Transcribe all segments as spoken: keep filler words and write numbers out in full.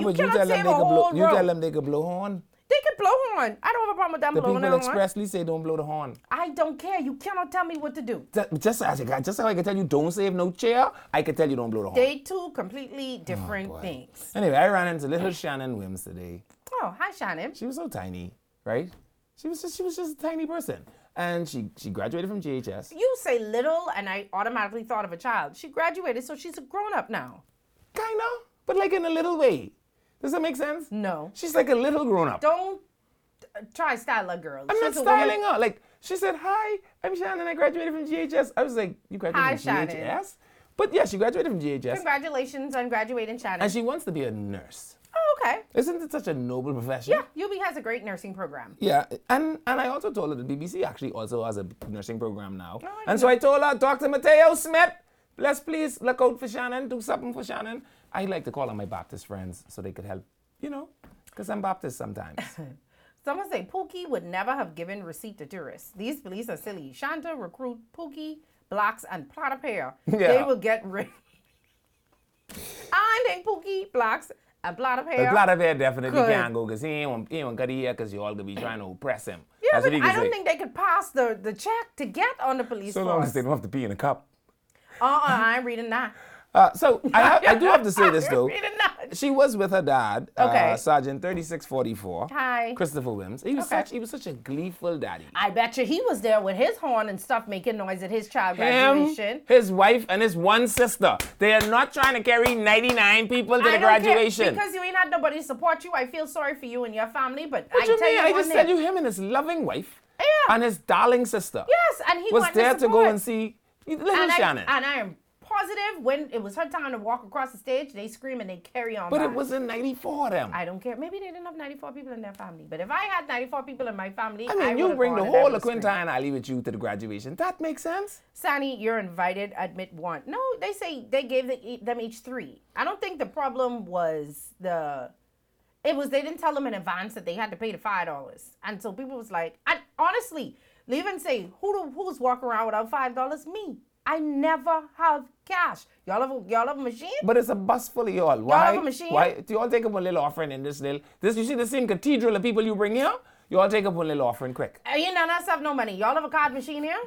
you but you cannot tell them save they a could blow. whole You road. tell them they could blow horn. They can blow horn. I don't have a problem with them The blowing people their horn. expressly say don't blow the horn. I don't care. You cannot tell me what to do. Just, just, as I- just how I can tell you don't save no chair, I can tell you don't blow the horn. They two completely different boy. things. Anyway, I ran into little Shannon Wims today. Oh, hi, Shannon. She was so tiny, right? She was just she was just a tiny person. And she she graduated from G H S. You say little, and I automatically thought of a child. She graduated, so she's a grown-up now. Kinda, but like in a little way. Does that make sense? No. She's like a little grown up. Don't uh, try style a girl. I'm not She's a styling woman. her. Like she said, "Hi, I'm Shannon. I graduated from G H S." I was like, "You graduated Hi, from G H S?" Shannon. But yeah, she graduated from G H S, Congratulations on graduating, Shannon. and she wants to be a nurse. Oh, okay. Isn't it such a noble profession? Yeah, U B has a great nursing program. Yeah, and and I also told her the B B C actually also has a nursing program now. Oh, I and know. so I told her, Doctor Mateo Smith, let's please look out for Shannon, do something for Shannon. I like to call on my Baptist friends so they could help, you know, because I'm Baptist sometimes. Someone say Pookie would never have given receipt to tourists. These police are silly. Shanta recruit Pookie, Blacks, and Plata Pair. Yeah. They will get rid. I think Pookie, Blacks, and Plata The Pair. Plata Bear definitely Could. can't go because he ain't want, he ain't want to here because you all gonna be trying to oppress him. Yeah, That's but what he I can don't say. think they could pass the, the check to get on the police So long force. as they don't have to pee in a cup. Uh-uh, I ain't reading that. Uh, so I, ha- I do have to say this I'm though. reading that. She was with her dad, Okay. uh, Sergeant thirty-six forty-four, Hi. Christopher Wims. He was Okay. such he was such a gleeful daddy. I bet you he was there with his horn and stuff making noise at his child Him, graduation. his wife, and his one sister. They are not trying to carry ninety-nine people to I the don't care, graduation. because you ain't had nobody to support you. I feel sorry for you and your family, but What I you tell mean? you I one just thing. said you him and his loving wife Yeah. and his darling sister Yes, and he was wanted there to to go support. and see little and I, Shannon. and I am positive when it was her time to walk across the stage, they scream and they carry on but by. it was in ninety-four of them. I, I don't care. Maybe they didn't have ninety-four people in their family, but if I had ninety-four people in my family, I mean, you would've bring the gone and whole everyone of Quinta screamed. and Ali with you to the graduation. That makes sense. Sani, you're invited. Admit one. No, they say they gave the, them each three. I don't think the problem was the. It was they didn't tell them in advance that they had to pay the five dollars, and so people was like, and honestly, they even say who do, who's walking around without five dollars? Me. I never have cash. Y'all have a, y'all have a machine? But it's a bus full of y'all. Why? have a machine? Why do you all take up one little offering in this little? This you see the same cathedral of people you bring here? You all take up one little offering quick. Uh, you know, that's have no money. Y'all have a card machine here?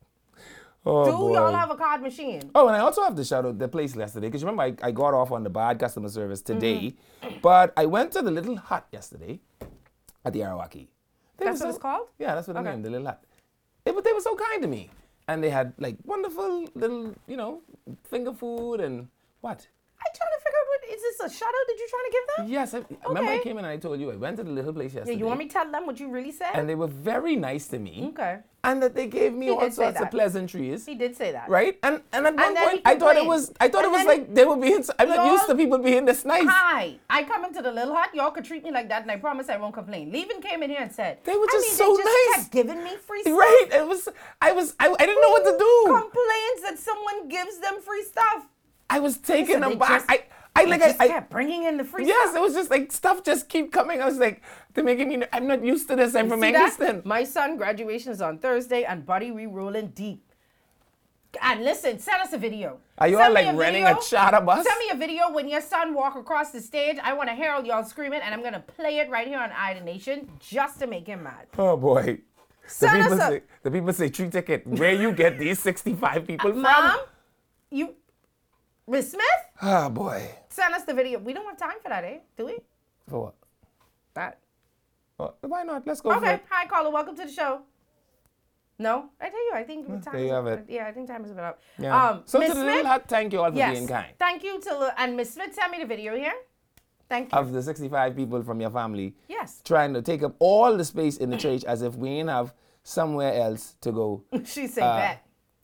Oh Do boy. y'all have a card machine? Oh, and I also have to shout out the place yesterday because remember I, I got off on the bad customer service today, Mm-hmm. but I went to the little hut yesterday at the Arawaki. They That's were what it's called? Yeah, that's what Okay. I named the little hut. They, but they were so kind to me, and they had like wonderful little, you know, finger food and what? I'm trying to figure out what is this a shout out that you're trying to give them? Yes, I, remember I Okay. came in and I told you I went to the little place Yeah, yesterday. you want me to tell them what you really said? And they were very nice to me. Okay. And that they gave me He all did say sorts of that. pleasantries. He did say that. Right? And and at one then point he I thought it complained. was I thought And it was then like they were being I'm not used y'all- to people being this nice. Hi, I come into the little hut. Y'all could treat me like that, and I promise I won't complain. Levin came in here and said, They were I just mean, so they just nice. kept giving me free stuff. Right? It was I was I, I didn't know what to do. Complains that someone gives them free stuff. I was taken Listen, they aback. just- I I They like just I, I kept bringing in the free Yes, stuff. it was just like stuff just keep coming. I was like, they're making me I'm not used to this. I'm from See that? Engliston. My son graduation is on Thursday, and buddy, we rolling deep. And listen, send us a video. Are you Send all me like renting video. a charter bus? Send me a video when your son walk across the stage. I want to hear all y'all screaming, and I'm gonna play it right here on Ida Nation just to make him mad. Oh boy. The Send people, us a- say, the people say tree ticket. Where you get these sixty-five people from? Mom, you, Miss Smith, Oh boy. send us the video. We don't have time for that, eh? Do we? For what? That. Well, why not? Let's go for Okay. it. Hi, caller. Welcome to the show. No, I tell you, I think time. there you is- have it. Yeah, I think time is about up. Yeah. Um, so Miss to the Smith, little hut, thank you all for yes. being kind. Thank you to and Miss Smith sent me the video here. Thank you. Of the sixty-five people from your family Yes. trying to take up all the space in the church as if we ain't have somewhere else to go. She said Uh, bet.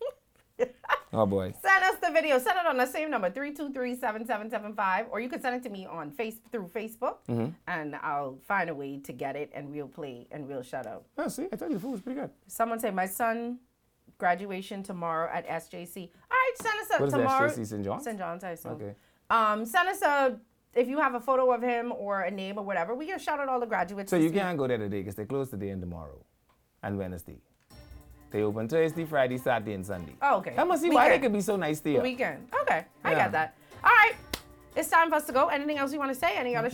Oh boy. Send us the video. Send it on the same number, three two three, seven seven seven five, or you can send it to me on face through Facebook, Mm-hmm. and I'll find a way to get it, and we'll play and we'll shout out. Oh, see, I told you the food was pretty good. Someone say my son graduation tomorrow at S J C. All right, send us a What is that, tomorrow. S J C, Saint John's? Saint John's, I assume. Okay. Um, send us a if you have a photo of him or a name or whatever. We can shout out all the graduates. So this you week. can't go there today because they close today and tomorrow and Wednesday. They open Thursday, Friday, Saturday, and Sunday. Oh, okay. I must see why they Weekend. could be so nice to you. Weekend. Okay, I Yeah. got that. All right, it's time for us to go. Anything else you want to say? Any other